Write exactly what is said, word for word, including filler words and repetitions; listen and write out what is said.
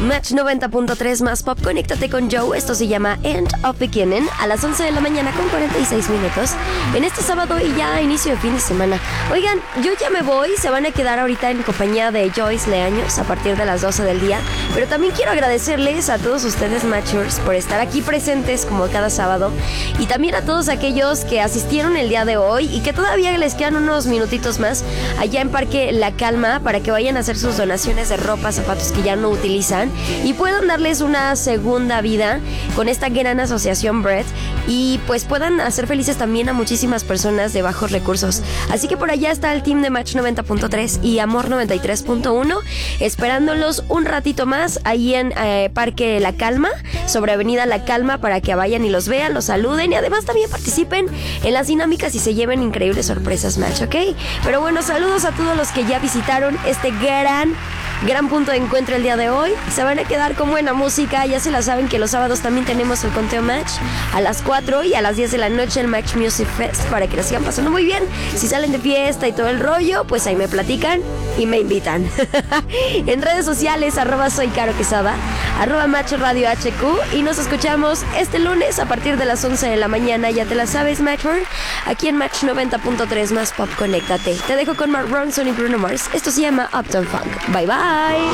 Match noventa punto tres más pop, conéctate con Joe. Esto se llama End of Beginning a las once de la mañana con cuarenta y seis minutos en este sábado y ya inicio de fin de semana. Oigan, yo ya me voy, se van a quedar ahorita en compañía de Joyce Leaños a partir de las doce del día, pero también quiero agradecerles a todos ustedes Matchers por estar aquí presentes como cada sábado, y también a todos aquellos que asistieron el día de hoy y que todavía les quedan unos minutitos más allá en Parque La Calma para que vayan a hacer sus donaciones de ropa, zapatos que ya no utilizan y puedan darles una segunda vida con esta gran asociación Bread, y pues puedan hacer felices también a muchísimas personas de bajos recursos. Así que por allá está el team de Match noventa punto tres y Amor noventa y tres punto uno esperándolos un ratito más ahí en eh, Parque La Calma, sobre Avenida La Calma, para que vayan y los vean, los saluden y además también participen en las dinámicas y se lleven increíbles sorpresas, Match, ¿ok? Pero bueno, saludos a todos los que ya visitaron este gran Gran punto de encuentro el día de hoy. Se van a quedar con buena música. Ya se la saben que los sábados también tenemos el conteo Match a las cuatro y a las diez de la noche el Match Music Fest para que la sigan pasando muy bien. Si salen de fiesta y todo el rollo, pues ahí me platican y me invitan. En redes sociales, arroba soy Caro Quesada, arroba Match Radio H Q, y nos escuchamos este lunes a partir de las once de la mañana. Ya te la sabes, Matcher, aquí en Match noventa punto tres más pop, conéctate. Te dejo con Mark Ronson y Bruno Mars. Esto se llama Uptown Funk. Bye bye.